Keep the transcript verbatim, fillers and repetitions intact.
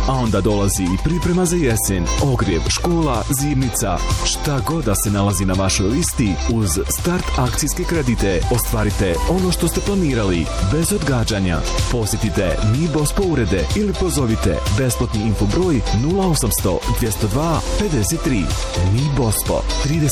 A onda dolazi i priprema za jesen, ogrjev, škola, zimnica. Šta god da se nalazi na vašoj listi, uz Start akcijske kredite ostvarite ono što ste planirali, bez odgađanja. Posjetite Mi Bospo urede ili pozovite besplatni infobroj nula osam sto dvjesto dva pedeset tri. Mi Bospo, trideset